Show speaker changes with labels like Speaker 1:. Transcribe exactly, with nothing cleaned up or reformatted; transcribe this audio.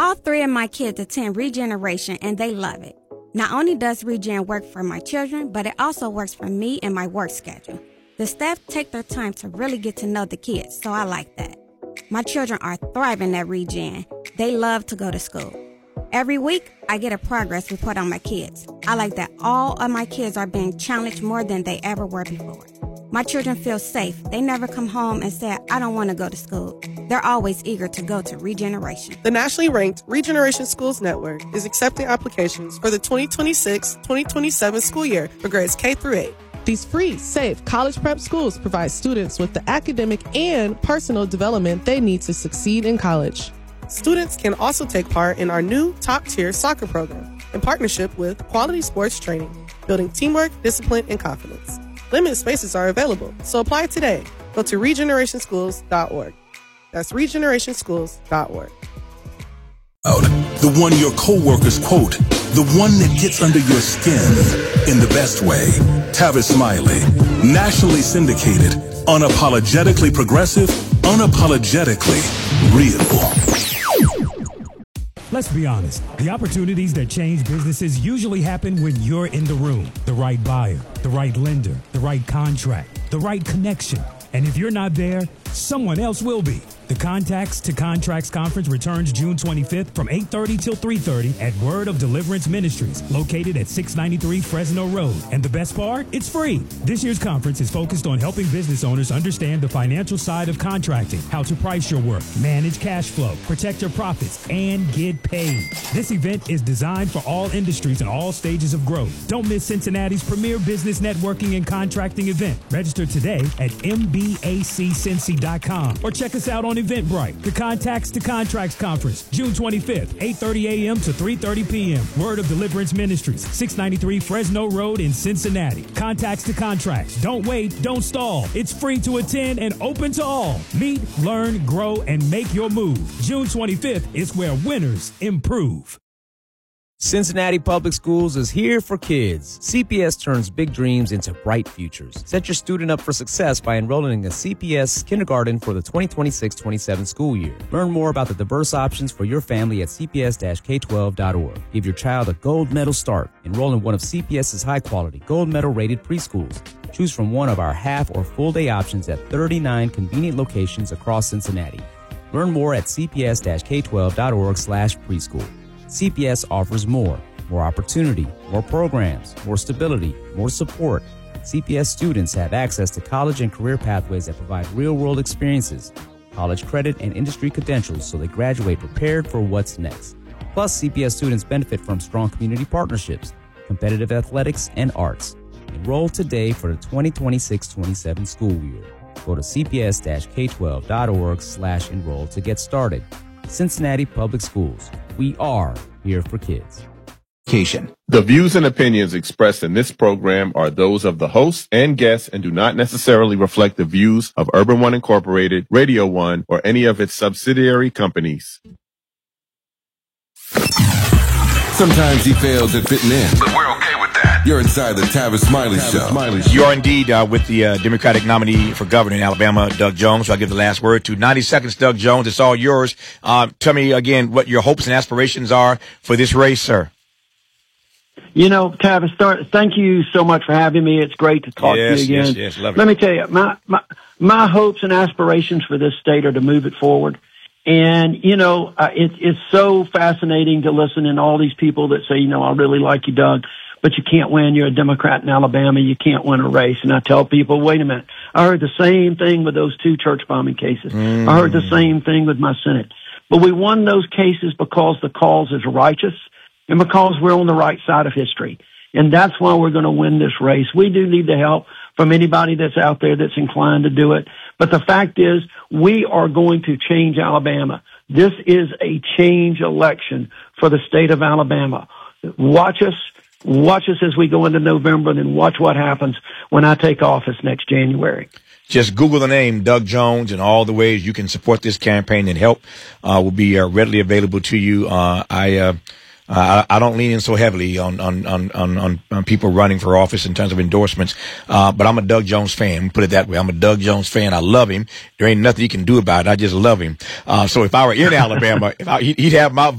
Speaker 1: All three of my kids attend Regeneration, and they love it. Not only does Regen work for my children, but it also works for me and my work schedule. The staff take their time to really get to know the kids, so I like that. My children are thriving at Regen. They love to go to school. Every week, I get a progress report on my kids. I like that all of my kids are being challenged more than they ever were before. My children feel safe. They never come home and say, I don't want to go to school. They're always eager to go to Regeneration.
Speaker 2: The nationally ranked Regeneration Schools Network is accepting applications for the twenty twenty-six twenty twenty-seven school year for grades K through eight. These free, safe college prep schools provide students with the academic and personal development they need to succeed in college. Students can also take part in our new top-tier soccer program in partnership with Quality Sports Training, building teamwork, discipline, and confidence. Limited spaces are available, so apply today. Go to regeneration schools dot org. That's regeneration schools dot org.
Speaker 3: The one your coworkers quote, the one that gets under your skin in the best way. Tavis Smiley, nationally syndicated, unapologetically progressive, unapologetically real.
Speaker 4: Let's be honest. The opportunities that change businesses usually happen when you're in the room. The right buyer, the right lender, the right contract, the right connection. And if you're not there, someone else will be. The Contacts to Contracts Conference returns June twenty-fifth from eight thirty till three thirty at Word of Deliverance Ministries, located at six ninety-three Fresno Road. And the best part? It's free. This year's conference is focused on helping business owners understand the financial side of contracting, how to price your work, manage cash flow, protect your profits, and get paid. This event is designed for all industries and all stages of growth. Don't miss Cincinnati's premier business networking and contracting event. Register today at m b a c cincy dot com or check us out on Eventbrite. The Contacts to Contracts Conference, June twenty-fifth, eight thirty a.m. to three thirty p.m. Word of Deliverance Ministries, six ninety-three Fresno Road in Cincinnati. Contacts to Contracts. Don't wait, don't stall. It's free to attend and open to all. Meet, learn, grow, and make your move. June twenty-fifth is where winners improve.
Speaker 5: Cincinnati Public Schools is here for kids. C P S turns big dreams into bright futures. Set your student up for success by enrolling in a C P S kindergarten for the twenty twenty-six twenty-seven school year. Learn more about the diverse options for your family at c p s dash k twelve dot org. Give your child a gold medal start. Enroll in one of CPS's high-quality, gold medal-rated preschools. Choose from one of our half or full-day options at thirty-nine convenient locations across Cincinnati. Learn more at c p s dash k twelve dot org slash preschool. C P S offers more, more opportunity, more programs, more stability, more support. C P S students have access to college and career pathways that provide real-world experiences, college credit, and industry credentials so they graduate prepared for what's next. Plus, C P S students benefit from strong community partnerships, competitive athletics, and arts. Enroll today for the twenty twenty-six twenty-seven school year. Go to c p s dash k twelve dot org slash enroll to get started. Cincinnati Public Schools. We are here for kids.
Speaker 6: The views and opinions expressed in this program are those of the host and guests and do not necessarily reflect the views of Urban One Incorporated, Radio One, or any of its subsidiary companies.
Speaker 7: Sometimes he fails at fitting in.
Speaker 8: But we're okay with that.
Speaker 7: You're inside the Tavis Smiley Show.
Speaker 8: Smiley Show. You are indeed uh, with the uh, Democratic nominee for governor in Alabama, Doug Jones. So I'll give the last word to ninety seconds, Doug Jones. It's all yours. Uh, tell me again what your hopes and aspirations are for this race, sir.
Speaker 9: You know, Tavis, start, thank you so much for having me. It's great to talk
Speaker 8: yes,
Speaker 9: to you again.
Speaker 8: Yes, yes, love it.
Speaker 9: Let me tell you, my, my, my hopes and aspirations for this state are to move it forward. And, you know, uh, it, it's so fascinating to listen to all these people that say, you know, I really like you, Doug, but you can't win. You're a Democrat in Alabama. You can't win a race. And I tell people, wait a minute. I heard the same thing with those two church bombing cases. Mm. I heard the same thing with my Senate. But we won those cases because the cause is righteous and because we're on the right side of history. And that's why we're going to win this race. We do need the help from anybody that's out there that's inclined to do it. But the fact is, we are going to change Alabama. This is a change election for the state of Alabama. Watch us. Watch us as we go into November, and then watch what happens when I take office next January.
Speaker 8: Just Google the name Doug Jones, and all the ways you can support this campaign and help uh, will be uh, readily available to you. Uh, I uh, Uh, I, I don't lean in so heavily on, on, on, on, on people running for office in terms of endorsements. Uh, but I'm a Doug Jones fan. Put it that way. I'm a Doug Jones fan. I love him. There ain't nothing he can do about it. I just love him. Uh, so if I were in Alabama, if I, he'd have my